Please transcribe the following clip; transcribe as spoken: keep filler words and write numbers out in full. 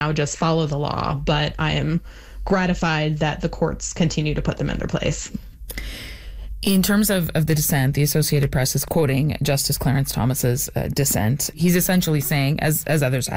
now just follow the law, but I am gratified that the courts continue to put them in their place. In terms of, of the dissent, the Associated Press is quoting Justice Clarence Thomas's uh, dissent. He's essentially saying, as as others have,